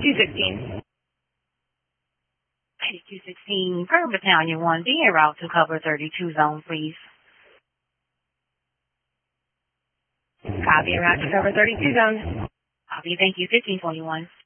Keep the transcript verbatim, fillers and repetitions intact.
two sixteen. two sixteen, per Battalion one, be en route to cover thirty-two zone, please. Copy, en route to cover thirty-two zone. Copy, thank you, fifteen twenty-one.